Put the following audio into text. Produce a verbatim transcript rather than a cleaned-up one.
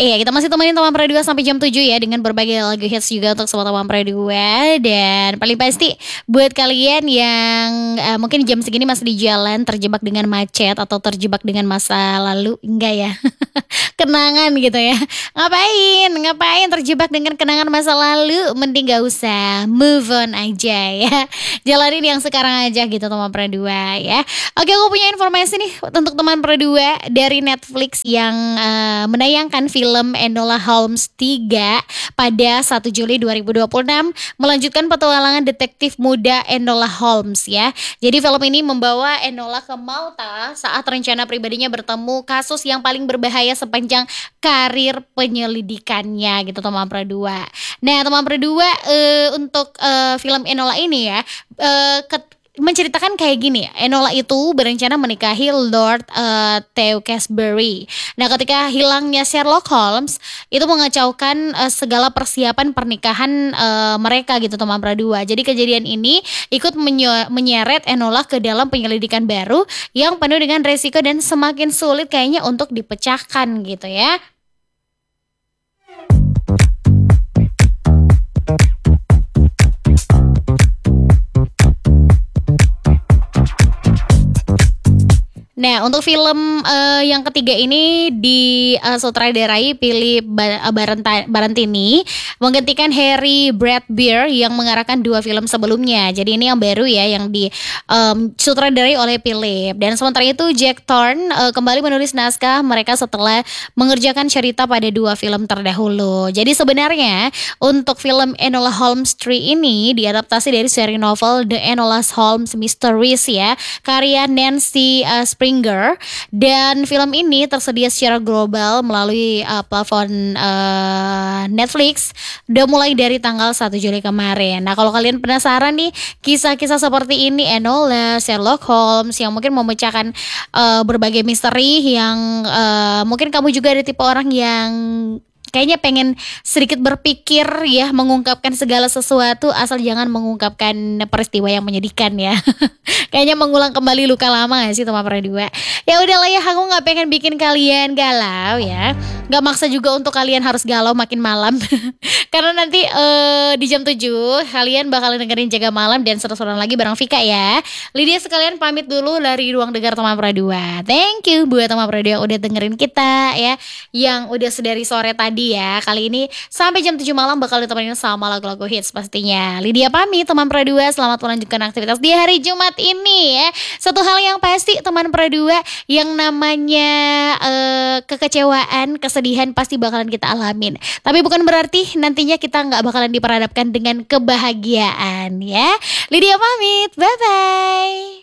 Iya, kita masih temenin teman Pro dua sampai jam tujuh ya, dengan berbagai lagu hits juga untuk semua teman Pro dua. Dan paling pasti buat kalian yang eh, mungkin jam segini masih di jalan terjebak dengan macet atau terjebak dengan masa lalu, enggak ya? Kenangan gitu ya. Ngapain? Ngapain terjebak dengan kenangan masa lalu? Mending gak usah, move on aja ya. Jalanin yang sekarang aja gitu teman Pro dua ya. Oke, aku punya informasi nih untuk teman Pro dua dari Netflix yang eh, menayangkan film Enola Holmes tiga pada satu Juli dua ribu dua puluh enam, melanjutkan petualangan detektif muda Enola Holmes ya. Jadi film ini membawa Enola ke Malta saat rencana pribadinya bertemu kasus yang paling berbahaya sepanjang karir penyelidikannya gitu teman Pro dua. Nah, teman Pro dua eh, untuk eh, film Enola ini ya eh, ket- menceritakan kayak gini. Enola itu berencana menikahi Lord uh, Tewkesbury. Nah, ketika hilangnya Sherlock Holmes, itu mengacaukan uh, segala persiapan pernikahan uh, mereka gitu teman Pradua. Jadi kejadian ini ikut menye- menyeret Enola ke dalam penyelidikan baru yang penuh dengan resiko dan semakin sulit kayaknya untuk dipecahkan gitu ya. Nah, untuk film eh, yang ketiga ini di eh, sutradarai Philip Ba- Barenta- Barantini menggantikan Harry Bradbeer yang mengarahkan dua film sebelumnya. Jadi ini yang baru ya, yang di em, sutradarai oleh Philip. Dan sementara itu Jack Thorne eh, kembali menulis naskah mereka setelah mengerjakan cerita pada dua film terdahulu. Jadi sebenarnya untuk film Enola Holmes tiga ini diadaptasi dari seri novel The Enola Holmes Mysteries ya, karya Nancy uh, Springer. Dan film ini tersedia secara global melalui uh, platform uh, Netflix udah mulai dari tanggal satu Juli kemarin. Nah, kalau kalian penasaran nih kisah-kisah seperti ini, Enola, Sherlock Holmes yang mungkin memecahkan uh, berbagai misteri yang uh, mungkin kamu juga ada tipe orang yang kayaknya pengen sedikit berpikir ya, mengungkapkan segala sesuatu asal jangan mengungkapkan peristiwa yang menyedihkan ya. Kayaknya mengulang kembali luka lama gak sih teman Pradua? Ya udahlah ya, aku gak pengen bikin kalian galau ya. Gak maksa juga untuk kalian harus galau makin malam. Karena nanti eh, di jam tujuh kalian bakal dengerin Jaga Malam dan seru-seruan lagi bareng Vika ya. Lydia sekalian pamit dulu dari ruang dengar teman Pradua. Thank you buat teman Pradua yang udah dengerin kita ya, yang udah sedari sore tadi ya. Kali ini sampai jam tujuh malam bakal ditemenin sama lagu-lagu hits pastinya. Lydia pamit teman Pradua, selamat melanjutkan aktivitas di hari Jumat ini ya. Satu hal yang pasti teman Pradua, yang namanya eh, kekecewaan, kesedihan pasti bakalan kita alamin. Tapi bukan berarti nantinya kita nggak bakalan diperhadapkan dengan kebahagiaan ya. Lydia pamit, bye bye.